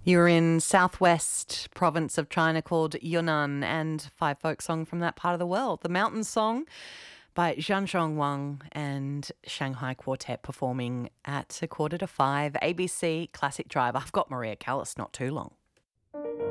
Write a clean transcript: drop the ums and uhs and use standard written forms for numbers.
You're in southwest province of China called Yunnan, and five folk song from that part of the world. The Mountain Song by Zhang Zhongwang and Shanghai Quartet performing at 4:45 ABC Classic Drive. I've got Maria Callas not too long.